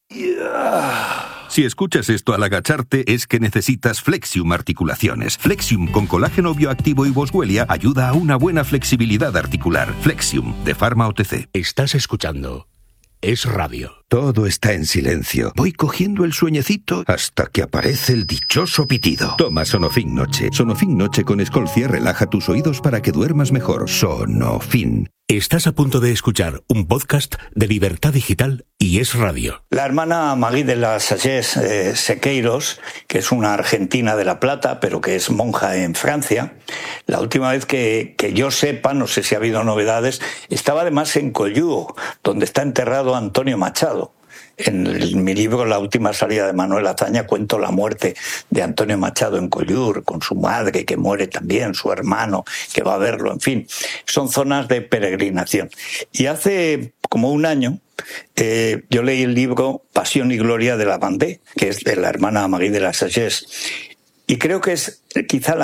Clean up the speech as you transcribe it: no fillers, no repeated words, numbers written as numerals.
Si escuchas esto al agacharte, es que necesitas Flexium Articulaciones. Flexium con colágeno bioactivo y boswellia ayuda a una buena flexibilidad articular. Flexium, de Pharma OTC. Estás escuchando Es Radio. Todo está en silencio. Voy cogiendo el sueñecito hasta que aparece el dichoso pitido. Toma Sonofin Noche. Sonofin Noche con Escolcia relaja tus oídos para que duermas mejor. Sonofin. Estás a punto de escuchar un podcast de Libertad Digital y Es Radio. La hermana Magui de las Sagés Sequeiros, que es una argentina de La Plata, pero que es monja en Francia, la última vez que yo sepa, no sé si ha habido novedades, estaba además en Collúo, donde está enterrado Antonio Machado. En mi libro La última salida de Manuel Azaña cuento la muerte de Antonio Machado en Collúor, con su madre que muere también, su hermano que va a verlo, en fin, son zonas de peregrinación. Y hace como un año yo leí el libro Pasión y Gloria de la Vendée, que es de la hermana Magui de las Sagés, y creo que es quizá la